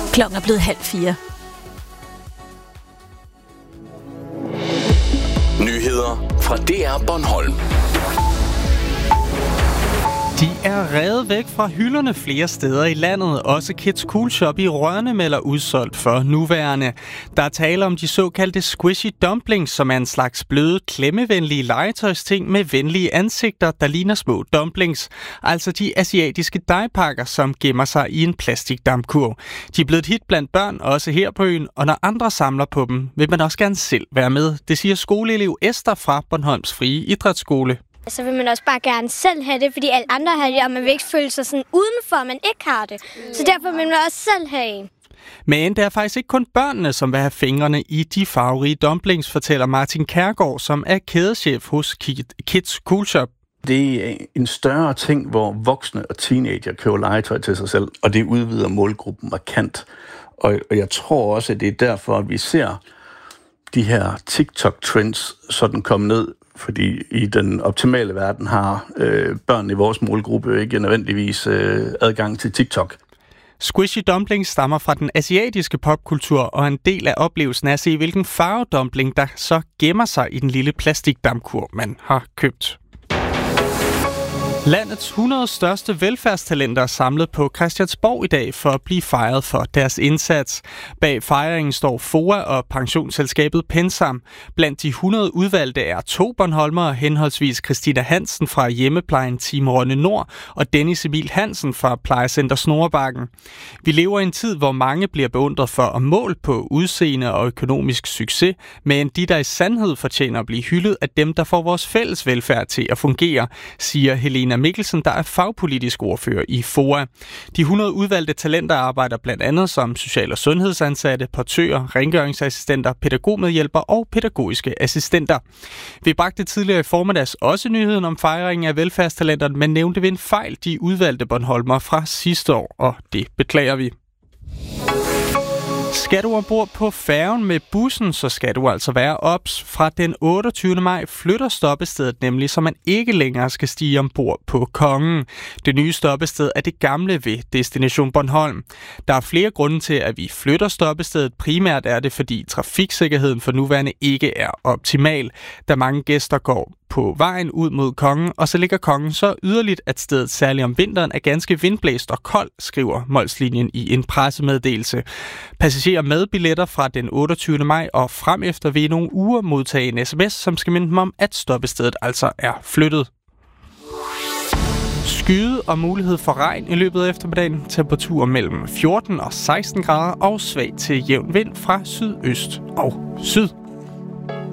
Klokken er blevet 3:30. Nyheder fra DR Bornholm. De er revet væk fra hylderne flere steder i landet. Også Kids Cool Shop i Rønne melder udsolgt for nuværende. Der er tale om de såkaldte squishy dumplings, som er en slags bløde, klemmevenlige legetøjsting med venlige ansigter, der ligner små dumplings. Altså de asiatiske dejpakker, som gemmer sig i en plastikdampkurv. De er blevet et hit blandt børn, også her på øen, og når andre samler på dem, vil man også gerne selv være med. Det siger skoleelev Esther fra Bornholms Frie Idrætsskole. Så vil man også bare gerne selv have det, fordi alle andre har det, og man vil ikke føle sig sådan udenfor, at man ikke har det. Så derfor vil man også selv have en. Men det er faktisk ikke kun børnene, som vil have fingrene i de farverige dumplings, fortæller Martin Kærgaard, som er kædechef hos Kids Cool Shop. Det er en større ting, hvor voksne og teenager køber legetøj til sig selv, og det udvider målgruppen markant. Og jeg tror også, at det er derfor, at vi ser de her TikTok-trends sådan komme ned, fordi i den optimale verden har børn i vores målgruppe ikke nødvendigvis adgang til TikTok. Squishy dumplings stammer fra den asiatiske popkultur, og en del af oplevelsen er at se, hvilken farvedumpling, der så gemmer sig i den lille plastikdampkurv, man har købt. Landets 100 største velfærdstalenter er samlet på Christiansborg i dag for at blive fejret for deres indsats. Bag fejringen står FOA og pensionsselskabet Pensam. Blandt de 100 udvalgte er 2 bornholmere, henholdsvis Christina Hansen fra hjemmeplejen Team Rønne Nord og Dennis Emil Hansen fra plejecenter Snorebakken. Vi lever i en tid, hvor mange bliver beundret for at måle på udseende og økonomisk succes, men de, der i sandhed fortjener at blive hyldet, er dem, der får vores fælles velfærd til at fungere, siger Helena Mikkelsen, der er fagpolitisk ordfører i FOA. De 100 udvalgte talenter arbejder blandt andet som social- og sundhedsansatte, portører, rengøringsassistenter, pædagogmedhjælper og pædagogiske assistenter. Vi bragte tidligere i formiddags også nyheden om fejringen af velfærdstalenterne, men nævnte ved en fejl de udvalgte bornholmere fra sidste år, og det beklager vi. Skal du ombord på færgen med bussen, så skal du altså være ops. Fra den 28. maj flytter stoppestedet nemlig, så man ikke længere skal stige ombord på Kongen. Det nye stoppested er det gamle ved Destination Bornholm. Der er flere grunde til, at vi flytter stoppestedet. Primært er det, fordi trafiksikkerheden for nuværende ikke er optimal, da mange gæster går på vejen ud mod Kongen, og så ligger Kongen så yderligt, at stedet særligt om vinteren er ganske vindblæst og kold, skriver Molslinjen i en pressemeddelelse. Passagerer med billetter fra den 28. maj og frem efter vil i nogle uger modtage en sms, som skal minde dem om, at stoppestedet altså er flyttet. Skyde og mulighed for regn i løbet af eftermiddagen. Temperaturer mellem 14 og 16 grader og svag til jævn vind fra sydøst og syd.